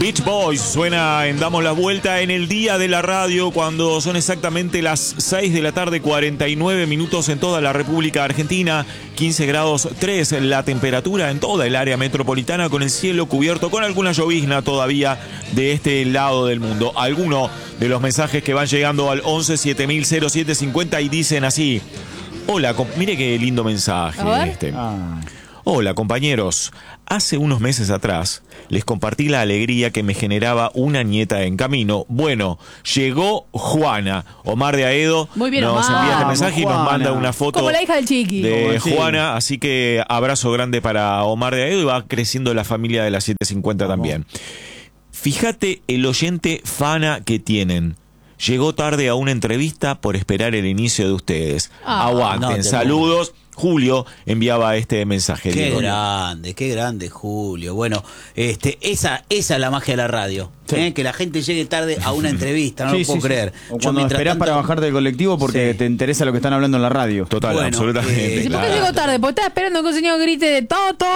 Beach Boys suena en Damos la Vuelta en el día de la radio cuando son exactamente las 6 de la tarde, 49 minutos en toda la República Argentina, 15 grados 3 la temperatura en toda el área metropolitana con el cielo cubierto con alguna llovizna todavía de este lado del mundo. Algunos de los mensajes que van llegando al 11 7000 0750 y dicen así: hola, mire qué lindo mensaje este. Hola compañeros, hace unos meses atrás les compartí la alegría que me generaba una nieta en camino. Bueno, llegó Juana. Omar de Aedo nos envía este mensaje y nos manda una foto como la hija del Chiqui de Juana, así que abrazo grande para Omar de Aedo y va creciendo la familia de las 750 también. Fíjate el oyente fana que tienen. Llegó tarde a una entrevista por esperar el inicio de ustedes. Aguanten, saludos. Julio enviaba este mensaje. Qué grande Julio. Bueno, esa es la magia de la radio. Sí. Que la gente llegue tarde a una entrevista, no lo puedo creer. O cuando esperás para bajarte del colectivo porque te interesa lo que están hablando en la radio. Total, bueno, absolutamente. ¿Por qué llegó tarde? Porque estaba esperando que un señor grite de Toto.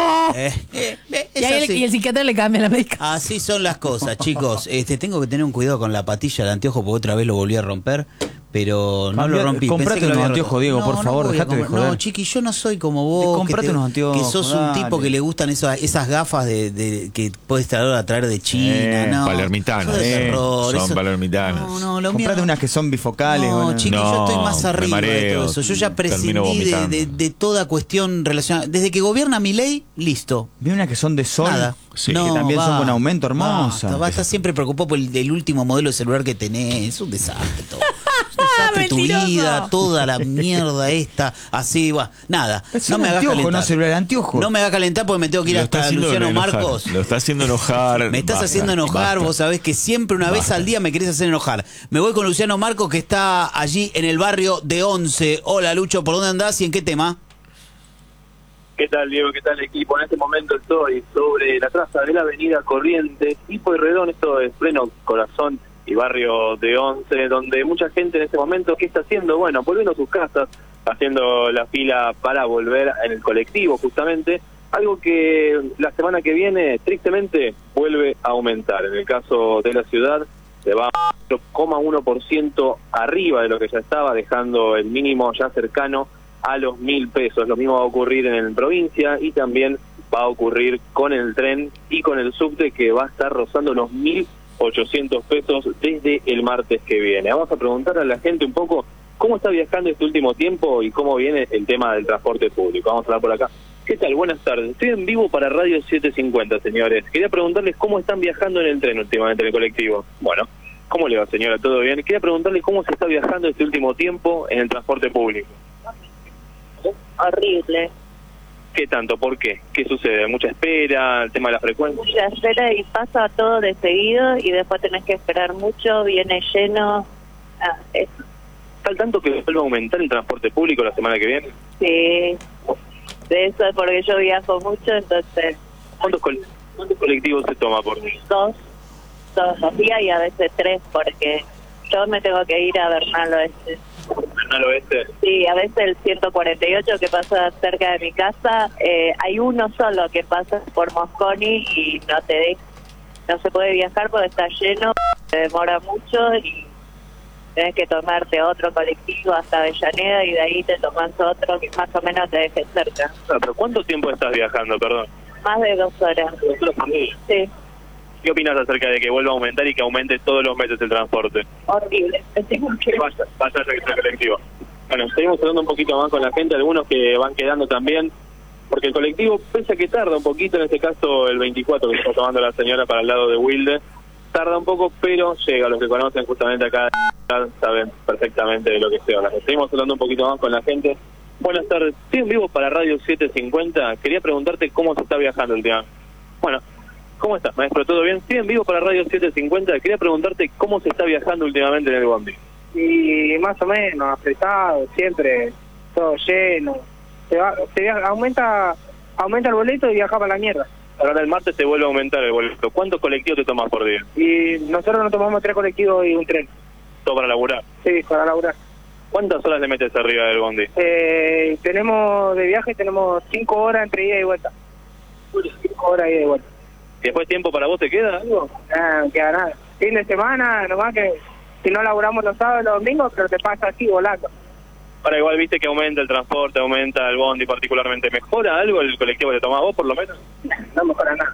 Y el psiquiatra le cambia la medicación. Así son las cosas, chicos. Tengo que tener un cuidado con la patilla del anteojo porque otra vez lo volví a romper. Pero no lo rompí. Comprate unos anteojos, Diego, por favor, dejate de joder. No, Chiqui, yo no soy como vos. Comprate unos anteojos. Que sos un tipo que le gustan esas gafas que puedes traer de China. No, palermitanas. Son palermitanas. Comprate unas que son bifocales. No, Chiqui, yo estoy más arriba de todo eso. Yo ya prescindí de toda cuestión relacionada. Desde que gobierna Milei, listo. Vi unas que son de sol. Nada. Sí. Que también son con aumento, hermosa. Estás siempre preocupado por el último modelo de celular que tenés. Es un desastre todo. Tu vida, toda la mierda esta, así va. Nada, no me hagas calentar. No, celular, anteojo. No me hagas calentar porque me tengo que ir hasta Luciano Marcos. Lo está haciendo enojar. Me estás haciendo enojar, vos sabés que siempre una vez al día me querés hacer enojar. Me voy con Luciano Marcos que está allí en el barrio de Once. Hola Lucho, ¿por dónde andás y en qué tema? ¿Qué tal, Diego? ¿Qué tal, equipo? En este momento estoy sobre la traza de la avenida Corrientes y Pueyrredón, esto es pleno corazón y barrio de Once, donde mucha gente en este momento, ¿qué está haciendo? Bueno, volviendo a sus casas, haciendo la fila para volver en el colectivo, justamente, algo que la semana que viene, tristemente, vuelve a aumentar. En el caso de la ciudad, se va 0,1% arriba de lo que ya estaba, dejando el mínimo ya cercano a los 1.000 pesos. Lo mismo va a ocurrir en la provincia y también va a ocurrir con el tren y con el subte, que va a estar rozando los 1.800 pesos desde el martes que viene. Vamos a preguntar a la gente un poco cómo está viajando este último tiempo y cómo viene el tema del transporte público. Vamos a hablar por acá. ¿Qué tal? Buenas tardes. Estoy en vivo para Radio 750, señores. Quería preguntarles cómo están viajando en el tren últimamente, en el colectivo. Bueno, ¿cómo le va, señora? ¿Todo bien? Quería preguntarles cómo se está viajando este último tiempo en el transporte público. Horrible. ¿Qué tanto? ¿Por qué? ¿Qué sucede? ¿Mucha espera? ¿El tema de la frecuencia? Mucha espera y pasa todo de seguido y después tenés que esperar mucho, viene lleno. Eso. ¿Está al tanto que vuelva a aumentar el transporte público la semana que viene? Sí, de eso es porque yo viajo mucho, entonces... ¿Cuántos colectivos se toma por día? Dos los días y a veces 3, porque yo me tengo que ir a Bernal Oeste. ¿Bernal Oeste? Sí, a veces el 148 que pasa cerca de mi casa, hay uno solo que pasa por Mosconi y no se puede viajar porque está lleno, se demora mucho y tenés que tomarte otro colectivo hasta Avellaneda y de ahí te tomás otro que más o menos te deje cerca. ¿Pero cuánto tiempo estás viajando, perdón? Más de 2 horas. ¿2 horas por día? Sí. ¿Qué opinas acerca de que vuelva a aumentar y que aumente todos los meses el transporte? Horrible. Vaya que sea colectivo. Bueno, seguimos hablando un poquito más con la gente, algunos que van quedando también, porque el colectivo, pese a que tarda un poquito, en este caso el 24 que está tomando la señora para el lado de Wilde, tarda un poco, pero llega. Los que conocen justamente acá saben perfectamente de lo que se habla. Seguimos hablando un poquito más con la gente. Buenas tardes, estoy en vivo para Radio 750. Quería preguntarte cómo se está viajando el día. Bueno, ¿cómo estás, maestro? ¿Todo bien? Estoy en vivo para Radio 750. Quería preguntarte cómo se está viajando últimamente en el bondi. Y más o menos, apretado, siempre, todo lleno. Aumenta el boleto y viaja para la mierda. Ahora el martes se vuelve a aumentar el boleto. ¿Cuántos colectivos te tomas por día? Y nosotros nos tomamos 3 colectivos y un tren. ¿Todo para laburar? Sí, para laburar. ¿Cuántas horas le metes arriba del bondi? Tenemos de viaje, tenemos 5 horas entre ida y vuelta. 5 horas ida y vuelta. después tiempo para vos te queda algo? No queda nada. Fin de semana, nomás que si no laburamos los sábados y los domingos, pero te pasa así volando. Ahora igual viste que aumenta el transporte, aumenta el bondi particularmente. ¿Mejora algo el colectivo que tomás vos por lo menos? No mejora nada.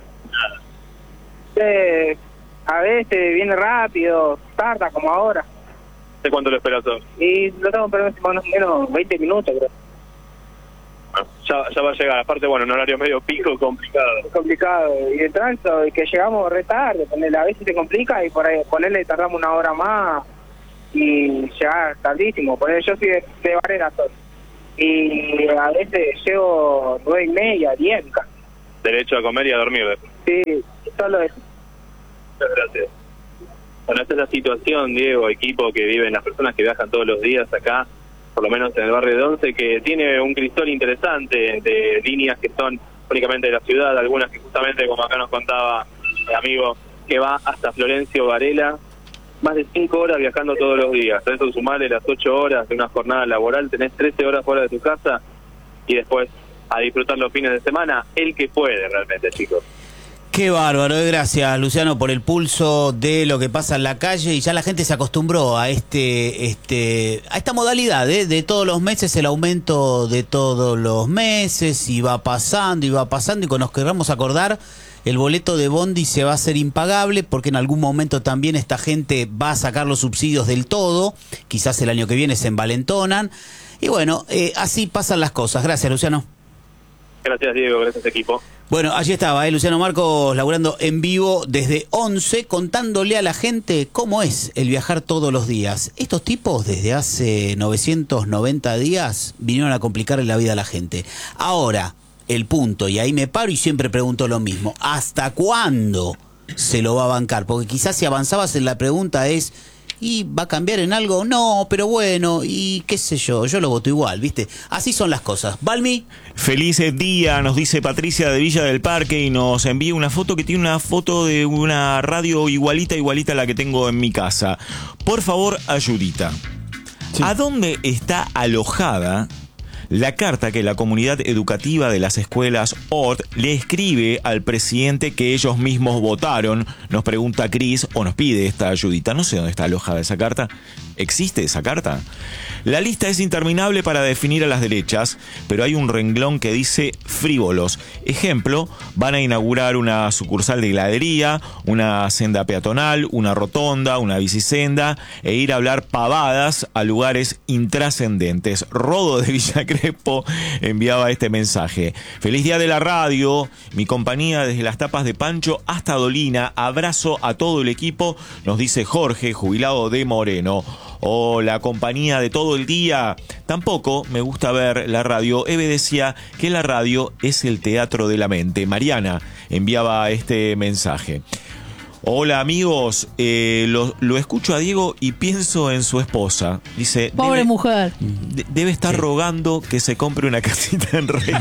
A veces viene rápido, tarda como ahora. ¿De cuánto lo esperas hoy? Y lo tengo pero más o menos 20 minutos, creo. Bueno, ya va a llegar. Aparte, bueno, un horario medio pico, complicado. Es complicado. Y el tránsito, y que llegamos re tarde, a veces se complica y por ahí ponerle tardamos una hora más y llegar tardísimo. Por eso yo soy de Varela solo. Y a veces llego 9:30, 10 casi. Derecho a comer y a dormir después. Sí, solo eso. Muchas gracias. Bueno, esta es la situación, Diego, equipo que viven las personas que viajan todos los días acá, por lo menos en el barrio de Once, que tiene un crisol interesante de líneas que son únicamente de la ciudad, algunas que justamente, como acá nos contaba el amigo, que va hasta Florencio Varela, más de 5 horas viajando todos los días. A eso sumarle las 8 horas de una jornada laboral, tenés 13 horas fuera de tu casa y después a disfrutar los fines de semana, el que puede realmente, chicos. Qué bárbaro, gracias Luciano por el pulso de lo que pasa en la calle y ya la gente se acostumbró a a esta modalidad de todos los meses, el aumento de todos los meses y va pasando y cuando nos queramos acordar el boleto de bondi se va a hacer impagable porque en algún momento también esta gente va a sacar los subsidios del todo, quizás el año que viene se envalentonan y bueno, así pasan las cosas. Gracias Luciano. Gracias Diego, gracias equipo. Bueno, allí estaba Luciano Marcos laburando en vivo desde Once, contándole a la gente cómo es el viajar todos los días. Estos tipos desde hace 990 días vinieron a complicarle la vida a la gente. Ahora, el punto, y ahí me paro y siempre pregunto lo mismo, ¿hasta cuándo se lo va a bancar? Porque quizás si avanzabas en la pregunta es... ¿y va a cambiar en algo? No, pero bueno, y qué sé yo lo voto igual, ¿viste? Así son las cosas. Balmi. Feliz día, nos dice Patricia de Villa del Parque y nos envía una foto que tiene una foto de una radio igualita a la que tengo en mi casa. Por favor, ayudita. Sí. ¿A dónde está alojada la carta que la comunidad educativa de las escuelas ORT le escribe al presidente que ellos mismos votaron? Nos pregunta Cris, o nos pide esta ayudita. No sé dónde está alojada esa carta. ¿Existe esa carta? La lista es interminable para definir a las derechas, pero hay un renglón que dice frívolos. Ejemplo, van a inaugurar una sucursal de heladería, una senda peatonal, una rotonda, una bicisenda, e ir a hablar pavadas a lugares intrascendentes. Rodo de Villa Crespo enviaba este mensaje. Feliz día de la radio, mi compañía desde las tapas de Pancho hasta Dolina. Abrazo a todo el equipo, nos dice Jorge, jubilado de Moreno. O la compañía de todo el día. Tampoco me gusta ver la radio. Eve decía que la radio es el teatro de la mente. Mariana enviaba este mensaje. Hola amigos, lo escucho a Diego y pienso en su esposa. Dice, pobre mujer. Debe estar rogando que se compre una casita en Rey.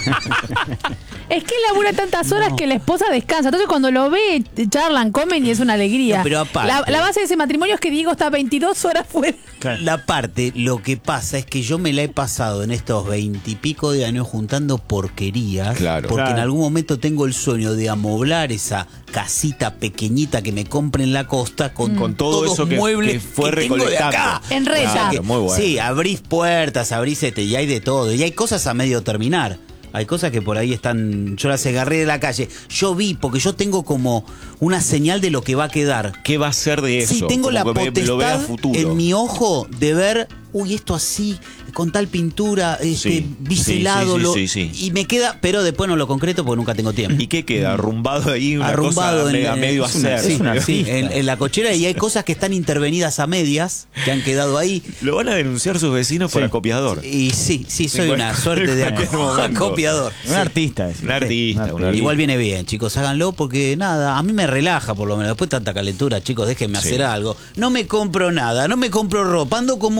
Es que labura tantas horas que la esposa descansa. Entonces cuando lo ve, charlan, comen y es una alegría. No, pero aparte, la base de ese matrimonio es que Diego está 22 horas fuera. La parte, lo que pasa es que yo me la he pasado en estos 20 y pico de años juntando porquerías. Claro. Porque en algún momento tengo el sueño de amoblar esa casita pequeñita que me compre en la costa con todo eso muebles que fue que tengo de recolectando. acá. En Reta. Claro, muy bueno. Sí, abrís puertas, abrís y hay de todo. Y hay cosas a medio terminar. Hay cosas que por ahí están, yo las agarré de la calle. Yo vi, porque yo tengo como una señal de lo que va a quedar. ¿Qué va a ser de eso? Sí, tengo como la que lo vea potestad futuro. en mi ojo de ver, uy, esto así, con tal pintura, biselado, sí. y me queda, pero después no lo concreto porque nunca tengo tiempo. ¿Y qué queda? ¿Arrumbado ahí? Una Arrumbado cosa a medio hacer. En la cochera, y hay cosas que están intervenidas a medias, que han quedado ahí. Lo van a denunciar sus vecinos por acopiador. Y sí, soy una suerte de acopiador. Un artista. Un artista. Igual viene bien, chicos, háganlo porque nada, a mí me relaja por lo menos. Después tanta calentura, chicos, déjenme hacer algo. No me compro nada, no me compro ropa, ando como un croto.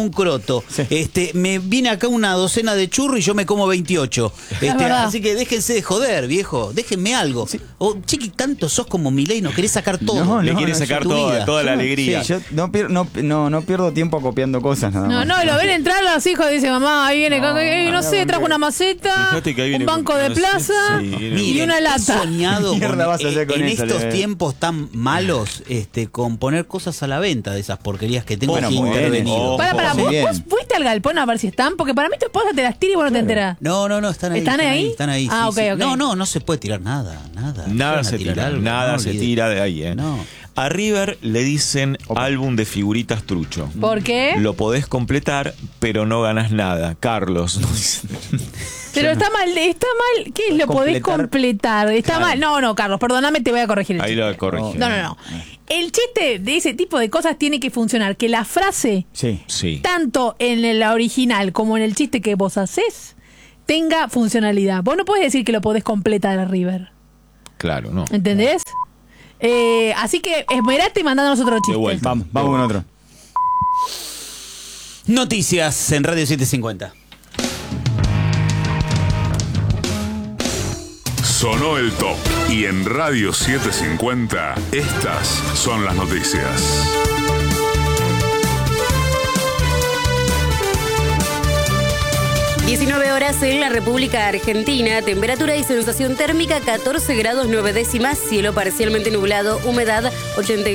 roto. Me viene acá una docena de churros y yo me como 28. Así que déjense de joder, viejo. Déjenme algo. Sí. Chiqui, tanto sos como Milei, no querés sacar todo. No, Le quiere sacar toda la alegría. Sí, yo no pierdo tiempo acopiando cosas nada más. No, lo ven entrar los hijos y dicen, mamá, ahí viene, no sé, trajo una maceta, Fíjate que ahí viene un banco de no plaza sé, sí, y una He lata. soñado Mierda vas a hacer con en eso, estos le- tiempos tan malos con poner cosas a la venta de esas porquerías que tengo Bueno, aquí muy bien, intervenido. Para, Muy bien. ¿vos fuiste al galpón a ver si están? Porque para mí tu esposa te las tira y vos no te enterás. No, están ahí. ¿Están ahí? Están ahí. Ah, sí, ok, sí. ok. No se puede tirar nada. Nada Van a se tirar tira, algo, nada no se olvides. tira de ahí, No. A River le dicen álbum de figuritas trucho. ¿Por qué? Lo podés completar, pero no ganas nada. Carlos. Pero está mal. ¿Qué es lo podés completar? Está mal. No, Carlos, perdóname, te voy a corregir el Ahí chiste. lo corregí. No. El chiste de ese tipo de cosas tiene que funcionar. Que la frase, Sí. tanto en la original como en el chiste que vos hacés, tenga funcionalidad. Vos no podés decir que lo podés completar a River. Claro, no. ¿Entendés? Así que esmerate y mandándonos otro chiste. De vuelta. Vamos con otro. Noticias en Radio 750. Sonó el top y en Radio 750 estas son las noticias. horas en la República Argentina, temperatura y sensación térmica 14 grados 9 décimas, cielo parcialmente nublado, humedad 83%.